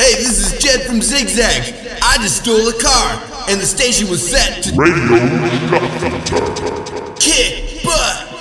Hey, this is Jed from Zigzag. I just stole a car, and the station was set to Radio Nocturne. kick butt.